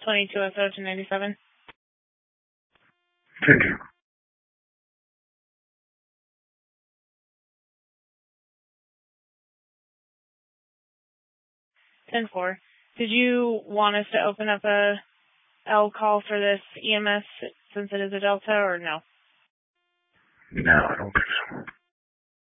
22SO297. Thank you. 10-4. Did you want us to open up a L call for this EMS since it is a Delta, or no? No, I don't think so.